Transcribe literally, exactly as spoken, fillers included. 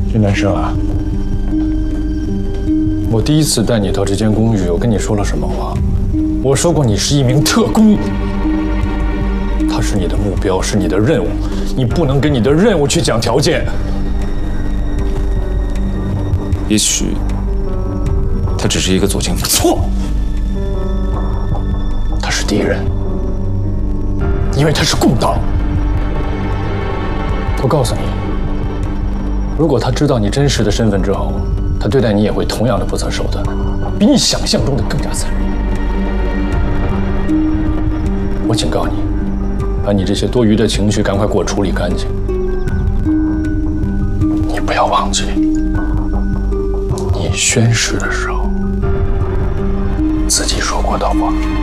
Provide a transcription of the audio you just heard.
金南生啊，我第一次带你到这间公寓，我跟你说了什么话？我说过你是一名特工，他是你的目标，是你的任务，你不能跟你的任务去讲条件。 也许他只是一个左倾。 错，他是敌人，因为他是共党。我告诉你，如果他知道你真实的身份之后，他对待你也会同样的不择手段，比你想象中的更加残忍。我警告你，把你这些多余的情绪赶快给我处理干净。你不要忘记，你宣誓的时候自己说过的话。